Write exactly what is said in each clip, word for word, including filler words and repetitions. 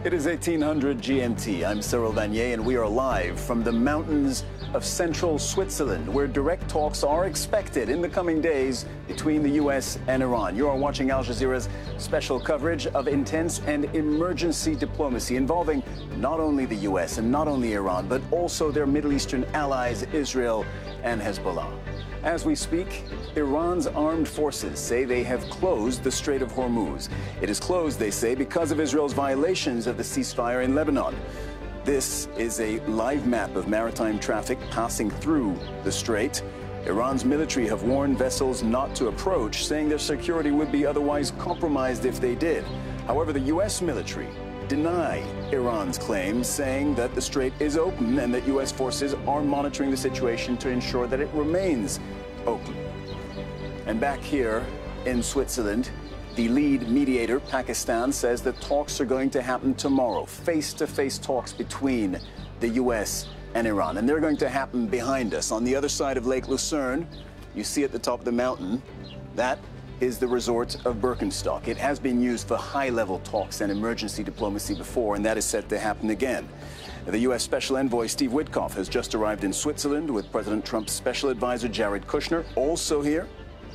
It is eighteen hundred G M T. I'm Cyril Vanier, and we are live from the mountains of central Switzerland, where direct talks are expected in the coming days between the U S and Iran. You are watching Al Jazeera's special coverage of intense and emergency diplomacy involving not only the U S and not only Iran, but also their Middle Eastern allies, Israel and Hezbollah. As we speak, Iran's armed forces say they have closed the Strait of Hormuz. It is closed, they say, because of Israel's violations of the ceasefire in Lebanon. This is a live map of maritime traffic passing through the strait. Iran's military have warned vessels not to approach, saying their security would be otherwise compromised if they did. However, the U S military deny Iran's claims, saying that the strait is open and that U S forces are monitoring the situation to ensure that it remains open. And back here in Switzerland, the lead mediator, Pakistan, says that talks are going to happen tomorrow, face-to-face talks between the U S and Iran. And they're going to happen behind us on the other side of Lake Lucerne. You see at the top of the mountain, that is the resort of Birkenstock. It has been used for high-level talks and emergency diplomacy before, and that is set to happen again. The U S Special Envoy Steve Witkoff has just arrived in Switzerland with President Trump's special advisor Jared Kushner. Also here,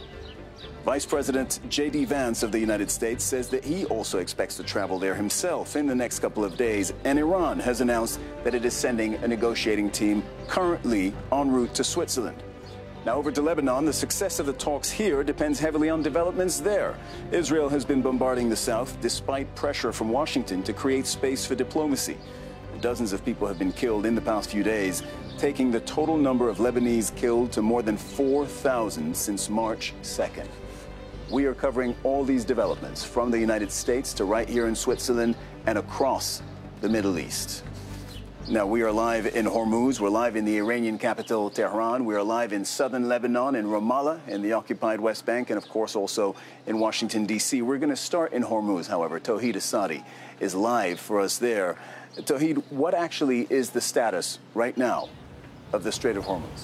Vice President J D Vance of the United States says that he also expects to travel there himself in the next couple of days. And Iran has announced that it is sending a negotiating team currently en route to Switzerland. Now over to Lebanon, the success of the talks here depends heavily on developments there. Israel has been bombarding the south despite pressure from Washington to create space for diplomacy. Dozens of people have been killed in the past few days, taking the total number of Lebanese killed to more than four thousand since March second. We are covering all these developments from the United States to right here in Switzerland and across the Middle East. Now, we are live in Hormuz. We're live in the Iranian capital, Tehran. We are live in southern Lebanon, in Ramallah, in the occupied West Bank, and, of course, also in Washington, D C We're going to start in Hormuz, however. Tawhid Asadi is live for us there. Tawhid, what actually is the status right now of the Strait of Hormuz?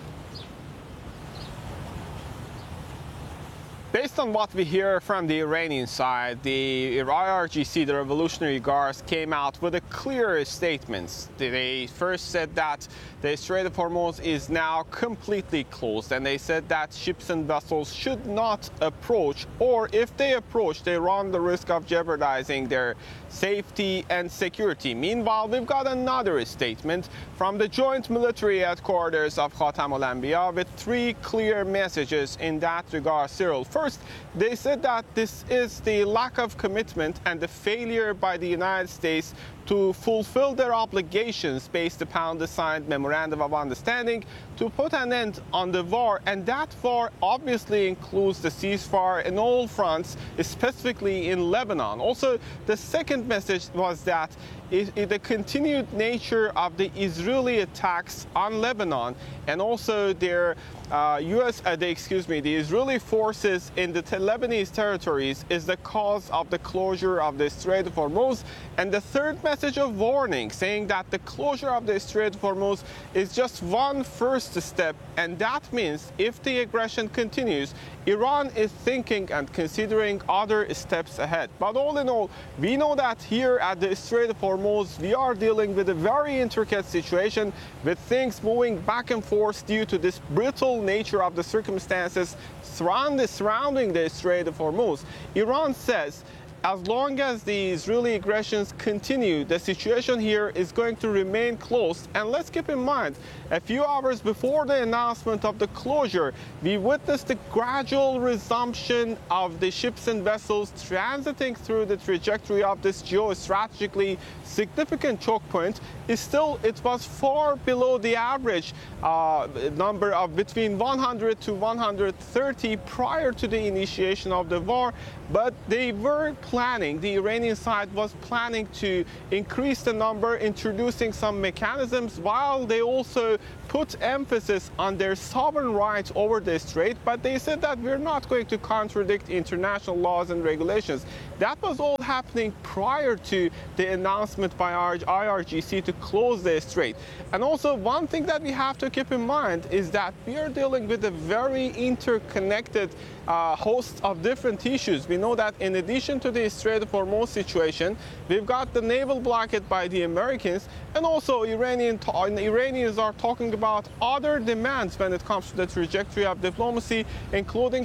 Based on what we hear from the Iranian side, the I R G C, the Revolutionary Guards, came out with a clear statement. They first said that the Strait of Hormuz is now completely closed, and they said that ships and vessels should not approach, or if they approach, they run the risk of jeopardizing their safety and security. Meanwhile, we've got another statement from the Joint Military Headquarters of Khatam al-Anbiya with three clear messages in that regard, Cyril. First, they said that this is the lack of commitment and the failure by the United States to fulfill their obligations based upon the signed Memorandum of Understanding to put an end on the war. And that war obviously includes the ceasefire in all fronts, specifically in Lebanon. Also, the second message was that it, it, the continued nature of the Israeli attacks on Lebanon and also their uh, U S, uh, the, excuse me, the Israeli forces in the Lebanese territories is the cause of the closure of the Strait of Hormuz. And the third message of warning, saying that the closure of the Strait of Hormuz is just one first step, and that means if the aggression continues, Iran is thinking and considering other steps ahead. But all in all, we know that here at the Strait of Hormuz, we are dealing with a very intricate situation with things moving back and forth due to this brittle nature of the circumstances surrounding the Strait of Hormuz. Iran says as long as the Israeli aggressions continue, the situation here is going to remain closed. And let's keep in mind, a few hours before the announcement of the closure, we witnessed the gradual resumption of the ships and vessels transiting through the trajectory of this geostrategically significant choke point. Is still, it was far below the average uh, number of between one hundred to one hundred thirty prior to the initiation of the war. But they were planning, the Iranian side was planning to increase the number, introducing some mechanisms, while they also put emphasis on their sovereign rights over the strait. But they said that we're not going to contradict international laws and regulations. That was all happening prior to the announcement by I R G C to close the strait. And also, one thing that we have to keep in mind is that we are dealing with a very interconnected uh, host of different issues. We know that in addition to the the Strait of Hormuz situation. We've got the naval blockade by the Americans, and also Iranian Iranians are talking about other demands when it comes to the trajectory of diplomacy, including